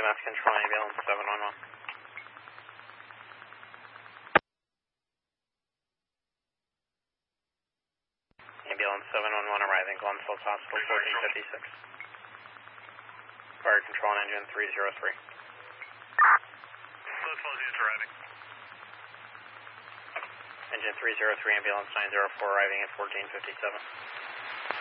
EMS control, ambulance 711. Ambulance 711 arriving, Glensville Hospital, 1456. Fire control on engine 303. Glensville units arriving. Engine 303, ambulance 904 arriving at 1457.